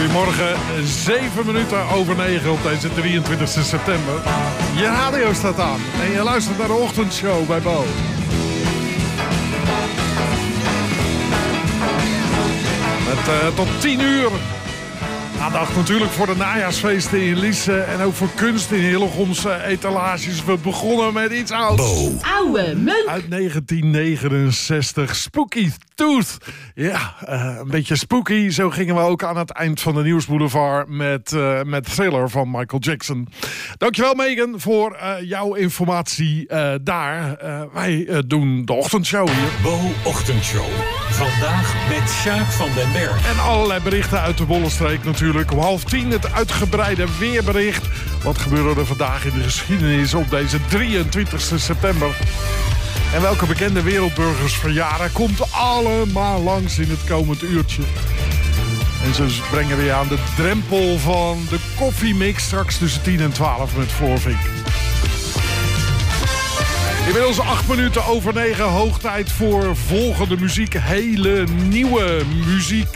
Goedemorgen, 7 minuten over 9 op deze 23 september. Je radio staat aan en je luistert naar de ochtendshow bij Bo. Met tot 10 uur aandacht natuurlijk voor de najaarsfeesten in Lisse en ook voor kunst in Hillegomse etalages. We begonnen met iets ouds. Oude meuk. Uit 1969, Spooky Tooth. Ja, een beetje spooky. Zo gingen we ook aan het eind van de Nieuwsboulevard met Thriller van Michael Jackson. Dankjewel Megan voor jouw informatie daar. Wij doen de ochtendshow hier. Bo Ochtendshow. Vandaag met Sjaak van den Berg. En allerlei berichten uit de Bollenstreek natuurlijk. Om 9:30 het uitgebreide weerbericht. Wat gebeurde er vandaag in de geschiedenis op deze 23 september? En welke bekende wereldburgers verjaren komt allemaal langs in het komend uurtje. En ze brengen weer aan de drempel van de koffiemix straks tussen 10 en 12 met Floorvink. Inmiddels 8 minuten over 9, hoog tijd voor volgende muziek. Hele nieuwe muziek.